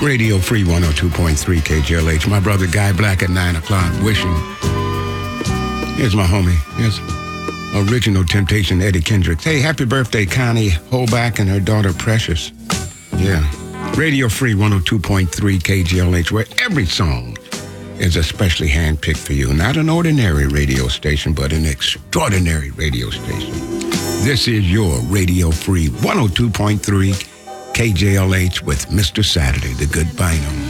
Radio Free 102.3 KJLH. My brother Guy Black at 9 o'clock wishing. Here's my homie. Here's original Temptation Eddie Kendricks. Hey, happy birthday, Connie Holback and her daughter Precious. Yeah. Radio Free 102.3 KJLH, where every song is especially handpicked for you. Not an ordinary radio station, but an extraordinary radio station. This is your Radio Free 102.3 KJLH with Mr. Saturday, the good Bynum.